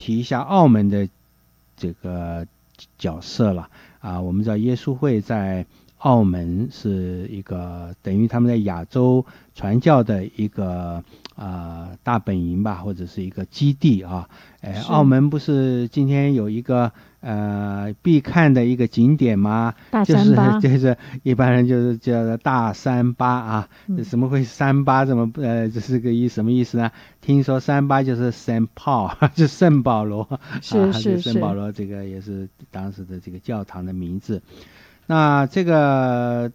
提一下澳门的这个角色了我们知道耶稣会在澳门是一个等于他们在亚洲传教的一个大本营吧，或者是一个基地澳门不是今天有一个必看的一个景点吗？ 大三巴就是一般人就是叫大三巴怎么会三巴这么这是个什么意思呢？听说三巴就是 Saint Paul 就圣保罗是圣保罗这个也是当时的这个教堂的名字。那这个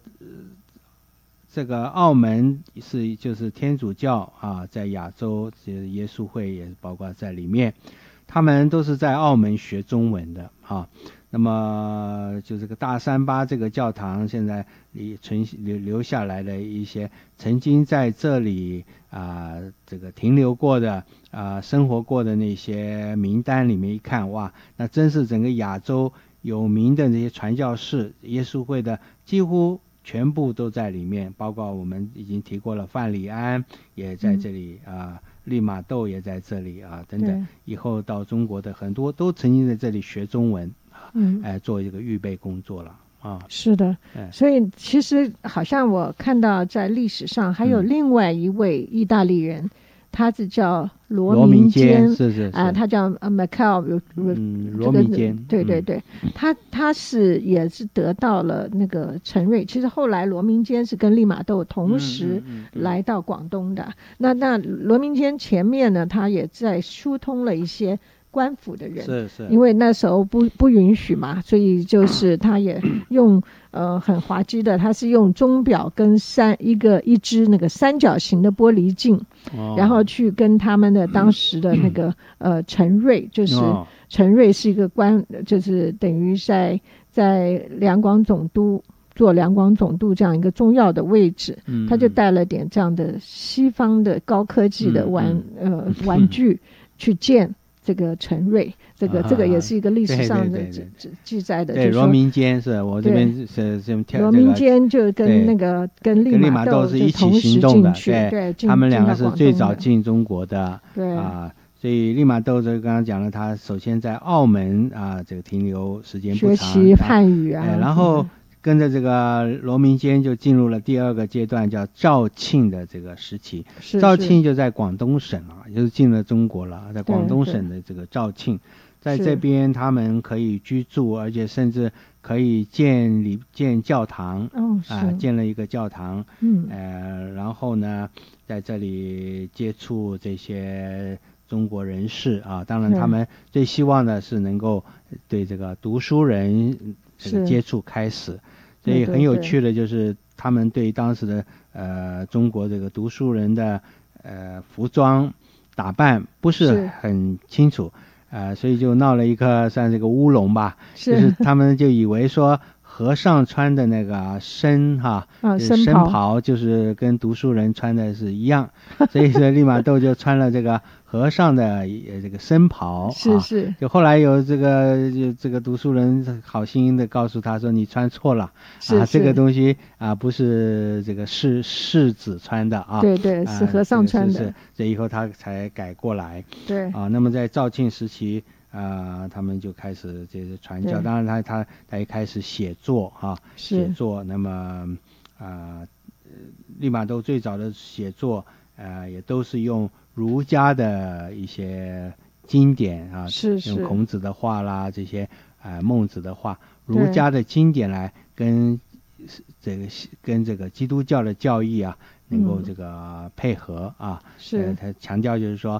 澳门就是天主教在亚洲耶稣会也包括在里面，他们都是在澳门学中文的那么就这个大三巴这个教堂现在留下来的一些曾经在这里这个停留过的生活过的那些名单里面一看，哇，那真是整个亚洲有名的那些传教士耶稣会的几乎全部都在里面，包括我们已经提过了范礼安也在这里利玛窦也在这里等等，以后到中国的很多都曾经在这里学中文做一个预备工作了是的所以其实好像我看到在历史上还有另外一位意大利人他是叫罗明坚是他叫Michael 罗明坚对对对他也是得到了那个陈瑞，其实后来罗明坚是跟利玛窦同时来到广东的那罗明坚前面呢他也在疏通了一些官府的人是因为那时候不允许嘛，所以就是他也用很滑稽的，他是用钟表跟一只那个三角形的玻璃镜然后去跟他们的当时的那个陈瑞，就是陈瑞是一个官，就是等于在两广总督做两广总督这样一个重要的位置他就带了点这样的西方的高科技的玩具去见这个陈瑞，这个也是一个历史上的记载的。 对，罗明坚是我这边是罗明坚就跟那个跟利玛窦是一起行动的， 对， 他们两个是最早进中国的， 对所以利玛窦刚刚讲了，他首先在澳门这个停留时间不长， 学习汉语然后跟着这个罗明坚就进入了第二个阶段，叫肇庆的这个时期。肇庆就在广东省就是进了中国了，在广东省的这个肇庆，在这边他们可以居住，而且甚至可以建教堂建了一个教堂然后呢在这里接触这些中国人士当然他们最希望的是能够对这个读书人这个接触开始，所以很有趣的就是他们对当时的中国这个读书人的服装打扮不是很清楚所以就闹了一个算是个乌龙吧，就是他们就以为说和尚穿的那个僧袍就是跟读书人穿的是一样所以说利玛窦就穿了这个和尚的这个僧袍是就后来有这个读书人好心的告诉他说你穿错了这个东西不是这个世子穿的对是和尚穿的所以以后他才改过来对那么在肇庆时期他们就开始这个传教，当然他也开始写作写作，那么利玛窦最早的写作也都是用儒家的一些经典用孔子的话啦这些孟子的话，儒家的经典来跟这个基督教的教义能够这个配合他强调就是说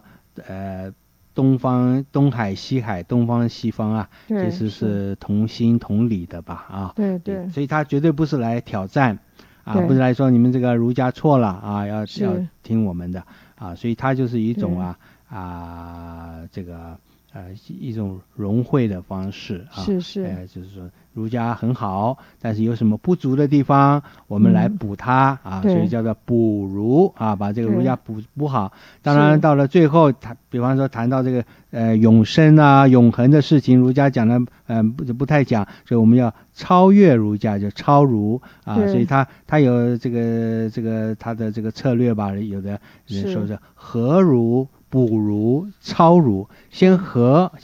东海西海东方西方其实是同心同理的吧对所以他绝对不是来挑战不是来说你们这个儒家错了要听我们的所以他就是一种这个一种融会的方式就是说儒家很好，但是有什么不足的地方我们来补它所以叫做补儒把这个儒家补好。当然到了最后比方说谈到这个永生永恒的事情，儒家讲的不太讲，所以我们要超越儒家，就超儒所以他有这个他的这个策略吧，有的人说是合儒补儒超儒，先合